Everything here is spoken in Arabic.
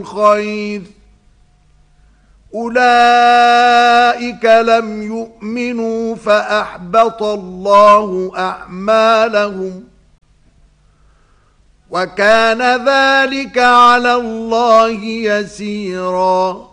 الخير أولئك لم يؤمنوا فأحبط الله أعمالهم وكان ذلك على الله يسيرا